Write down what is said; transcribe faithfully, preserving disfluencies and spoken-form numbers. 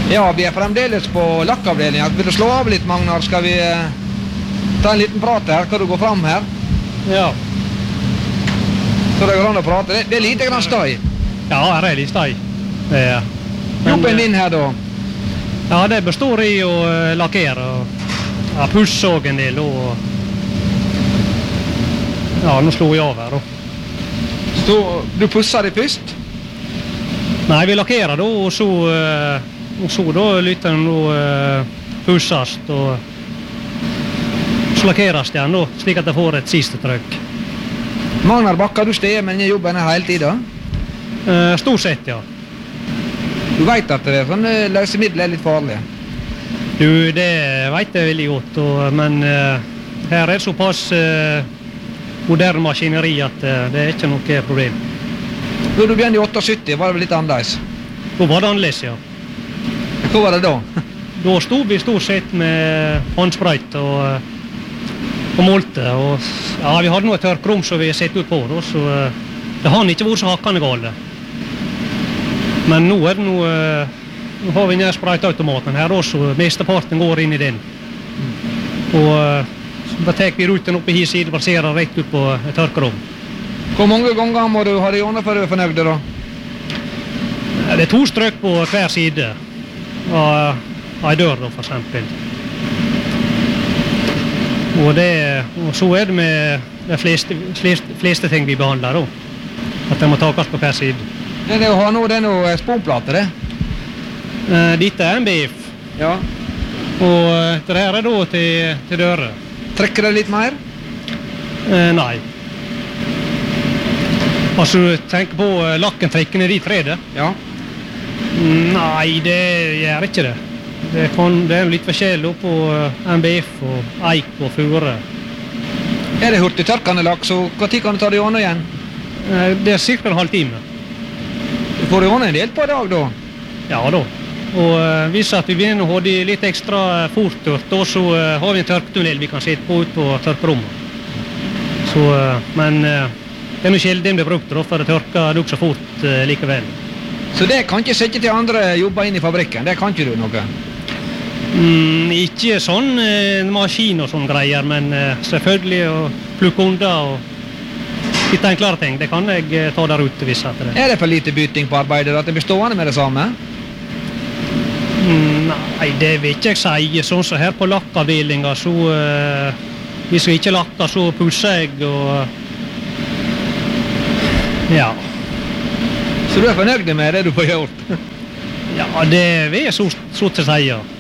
Ja, vi er fremdeles på lakkavdelingen. Vil du slå av litt, Magnar? Skal vi eh, ta en liten prat her? Kan du gå fram her? Ja. Så det går an å prate. Det, det er lite grann støy. Ja, her er litt støy. Det er. Men, Jobben din her da? Ja, det består i å uh, lakkere og ja, pusse og en del. Og, ja, nå slår jeg av her. Og. Så du pusser det først? Nei, vi lakkerer da, og så, uh, og så da lytter den da uh, pusses og så lakkeres det igjen da, slik at det får et siste trykk. Magnar Bakker, du steder med denne jobben her hele tiden? Uh, stort sett, ja. Du vet at det er sånn løsemiddel er litt farlige? Du, det vet jeg veldig godt, og, men uh, her er det såpass uh, moderne maskineri at uh, det er ikke noe problem. Da du begynte i syttiåtte, var det vel litt annerledes? Da var det annerledes, ja. Hva var det da? Da stod vi stort sett med håndsprøyt og, og målte, og ja, vi hadde noe tørkrom som vi sett ut på, da, så uh, det har ikke vært så hakkende gale. Men nå er det noe, nå har vi nær sprøyteautomaten her også, mesteparten går inn i den. Og da tar vi ruten opp i hi side, baserer rett ut på et tørkerom. Hvor mange ganger må du ha det gjennom for å være fornøyd da? Det er to strøk på hver side av en dør da, for eksempel. Og, det, og så er det med de fleste, fleste, fleste ting vi behandler da, at det må takes på hver side. Det er å ha noe, det er noe sponplate, det? Uh, dette er en B F. Ja. Og uh, det her er da til, til dører. Trekker det litt mer? Uh, nei. Altså, du tenker på uh, lakken trekkene de tredet? Ja. Nei, det gjør ikke det. Det, kan, det er litt forskjellig på uh, M B F og eik og fure. Er det hurtig tørkende lakk, så hva tid kan du ta det gjennom igjen? Uh, det er cirka en halv time. Du får det gjennom en del på i dag da? Ja da. Og uh, hvis at vi begynner å ha det litt ekstra uh, fort tørt, da så uh, har vi en tørketunnel vi kan sitte på ut på tørkerommet. Så, uh, men uh, det er noe sjelden det blir brukt da, for det tørker det også fort uh, likevel. Så det kan ikke sette til andre jobber inn i fabrikken, det kan ikke du noe? Mm, ikke sånn uh, maskin og sånn greier, men uh, selvfølgelig å plukke unna og litt enklere ting, det kan jeg uh, ta der ute hvis at det. Er det for lite byting på arbeidet at det blir stående med det samme? Mm, nei, det vil ikke jeg si. Sånn som her på lakkavdelingen, så uh, hvis jeg ikke lakker, så pusser jeg og ja. Så du er fornøyd med det du får gjort? Ja, det vil jeg så, så til å si, ja.